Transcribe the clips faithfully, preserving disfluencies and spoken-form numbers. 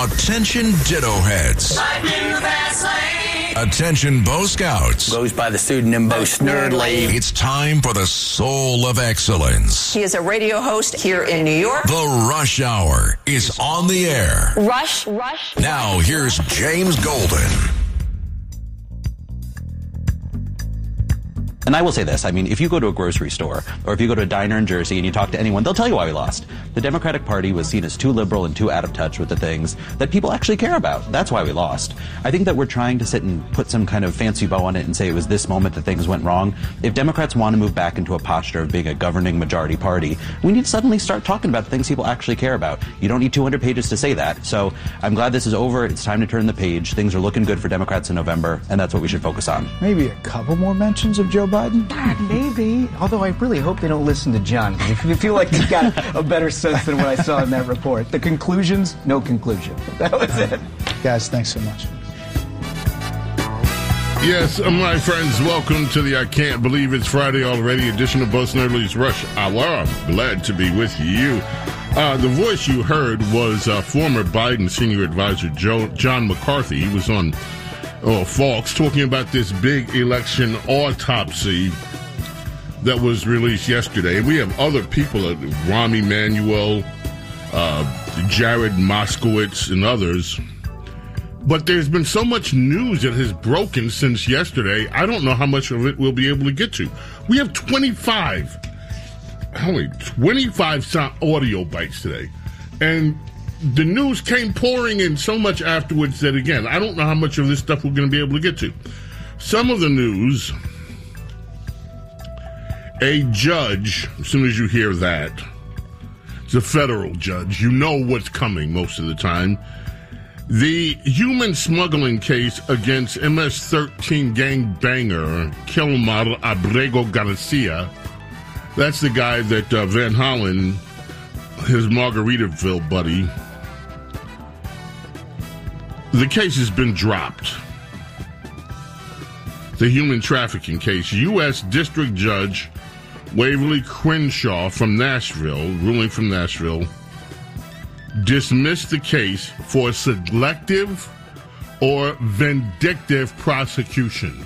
Attention ditto heads. Attention Bo Scouts. Goes by the pseudonym Bo Snerdley. It's time for the soul of excellence. He is a radio host here in New York. The Rush Hour is on the air. Rush, Rush. Now here's James Golden. And I will say this, I mean, if you go to a grocery store or if you go to a diner in Jersey and you talk to anyone, they'll tell you why we lost. The Democratic Party was seen as too liberal and too out of touch with the things that people actually care about. That's why we lost. I think that we're trying to sit and put some kind of fancy bow on it and say it was this moment that things went wrong. If Democrats want to move back into a posture of being a governing majority party, we need to suddenly start talking about things people actually care about. You don't need two hundred pages to say that. So I'm glad this is over. It's time to turn the page. Things are looking good for Democrats in November, and that's what we should focus on. Maybe a couple more mentions of Joe Biden? Maybe. Although I really hope they don't listen to John. I feel like he's got a better sense than what I saw in that report. The conclusions, no conclusion. That was it. Guys, thanks so much. Yes, my friends, welcome to the I Can't Believe It's Friday Already edition of Bo Snerdley's Rush Hour. I'm glad to be with you. Uh, the voice you heard was uh, former Biden senior advisor Joe, John McCarthy. He was on oh, Fox talking about this big election autopsy that was released yesterday. We have other people, uh, Rahm Emanuel, uh, Jared Moskowitz, and others. But there's been so much news that has broken since yesterday, I don't know how much of it we'll be able to get to. We have twenty-five, how many, twenty-five sound audio bites today. And the news came pouring in so much afterwards that, again, I don't know how much of this stuff we're going to be able to get to. Some of the news, a judge, as soon as you hear that, it's a federal judge, you know what's coming most of the time. The human smuggling case against M S thirteen gangbanger Kilmar Abrego Garcia, that's the guy that uh, Van Hollen, his Margaritaville buddy, the case has been dropped. The human trafficking case. U S District Judge Waverly Crenshaw from Nashville, ruling from Nashville, dismissed the case for selective or vindictive prosecution.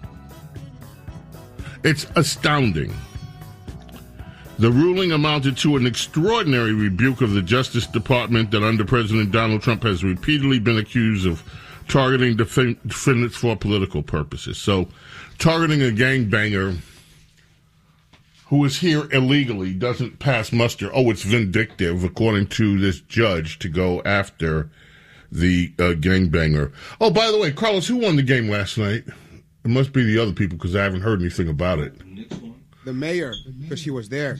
It's astounding. The ruling amounted to an extraordinary rebuke of the Justice Department that under President Donald Trump has repeatedly been accused of targeting defend- defendants for political purposes. So, targeting a gangbanger who is here illegally doesn't pass muster. Oh, it's vindictive, according to this judge, to go after the uh, gangbanger. Oh, by the way, Carlos, who won the game last night? It must be the other people because I haven't heard anything about it. The mayor, because he was there.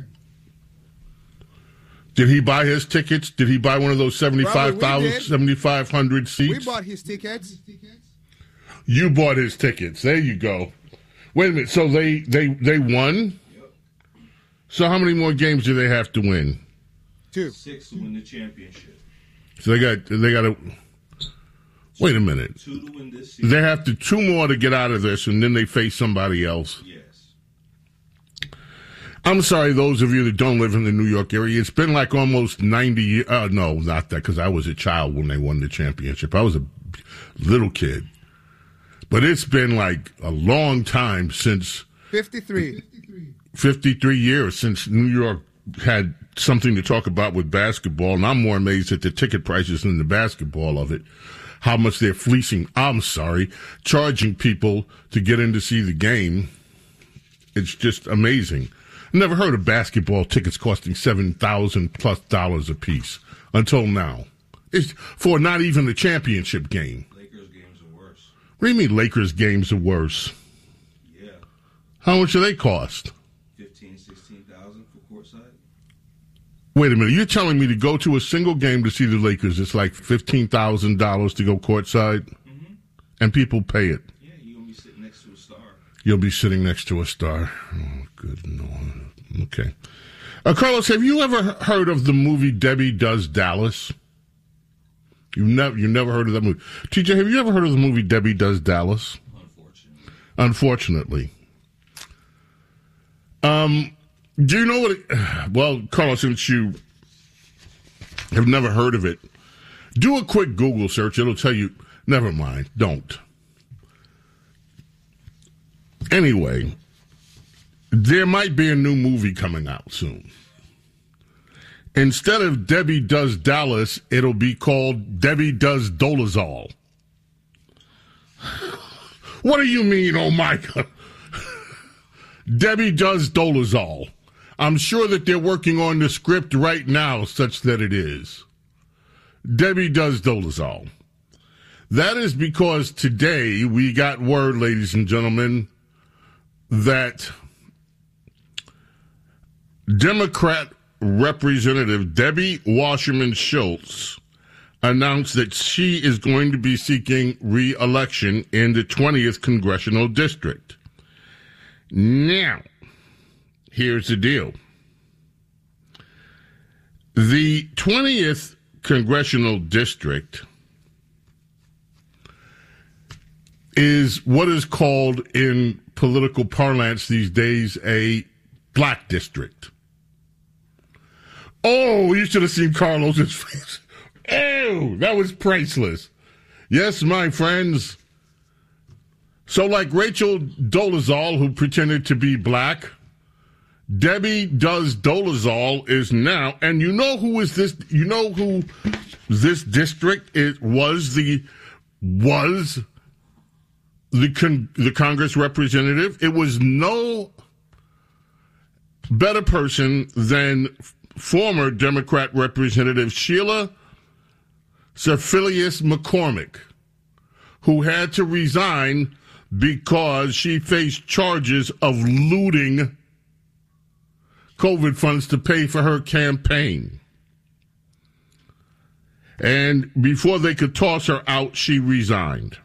Did he buy his tickets? Did he buy one of those seventy-five thousand, seventy-five hundred seats? We bought his tickets. You bought his tickets. There you go. Wait a minute. So they, they, they won? Yep. So how many more games do they have to win? Two. Six to win the championship. So they got they got to wait a minute. Two to win this season. They have to two more to get out of this, and then they face somebody else. Yes. I'm sorry, those of you that don't live in the New York area. It's been like almost ninety years. Uh, no, not that, because I was a child when they won the championship. I was a little kid. But it's been like a long time since... fifty-three. fifty-three years since New York had something to talk about with basketball, and I'm more amazed at the ticket prices than the basketball of it. How much they're fleecing, I'm sorry, charging people to get in to see the game. It's just amazing. Never heard of basketball tickets costing seven thousand plus dollars a piece until now. It's for not even the championship game. Lakers games are worse. What do you mean Lakers games are worse? Yeah. How much do they cost? Fifteen, sixteen thousand for courtside. Wait a minute. You're telling me to go to a single game to see the Lakers, it's like fifteen thousand dollars to go courtside? Mm-hmm. And people pay it? Yeah, you're going to be sitting next to a star. You'll be sitting next to a star. Oh, good Lord. Okay. Uh, Carlos, have you ever heard of the movie Debbie Does Dallas? You've never, you never heard of that movie. T J, have you ever heard of the movie Debbie Does Dallas? Unfortunately. Unfortunately. Um, do you know what it, well, Carlos, since you have never heard of it, Do a quick Google search. It'll tell you, never mind, don't. Anyway, there might be a new movie coming out soon. Instead of Debbie Does Dallas, it'll be called Debbie Does Dolezal. What do you mean, oh my God? Debbie Does Dolezal. I'm sure that they're working on the script right now such that it is. Debbie Does Dolezal. That is because today we got word, ladies and gentlemen, that Democrat Representative Debbie Wasserman Schultz announced that she is going to be seeking re-election in the twentieth Congressional District. Now, here's the deal. The twentieth Congressional District is what is called in political parlance these days a black district. Oh, you should have seen Carlos's face. Oh, that was priceless. Yes, my friends. So like Rachel Dolezal, who pretended to be black, Debbie Does Dolezal is now, and you know who is this, you know who this district is, was the, was the, con, the Congress representative? It was no better person than former Democrat Representative Sheila Sefilius McCormick, who had to resign because she faced charges of looting COVID funds to pay for her campaign. And before they could toss her out, she resigned.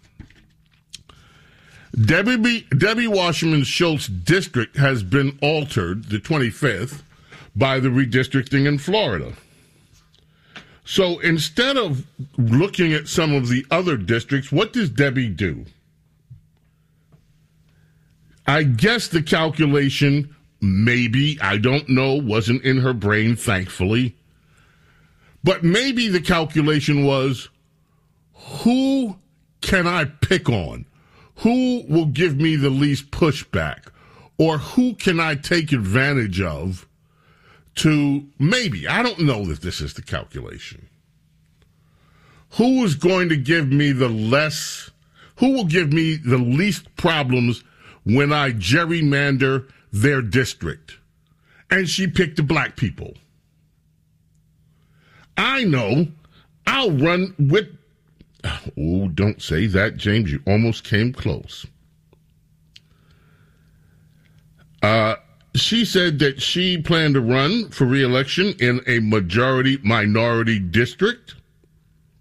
Debbie, Debbie Wasserman Schultz's district has been altered, the twenty-fifth, by the redistricting in Florida. So instead of looking at some of the other districts, what does Debbie do? I guess the calculation, maybe, I don't know, wasn't in her brain, thankfully. But maybe the calculation was, who can I pick on? Who will give me the least pushback? Or who can I take advantage of to maybe, I don't know that this is the calculation. Who is going to give me the less, who will give me the least problems when I gerrymander their district? And she picked the black people. I know. I'll run with, oh, don't say that, James. You almost came close. Uh, She said that she planned to run for re-election in a majority-minority district.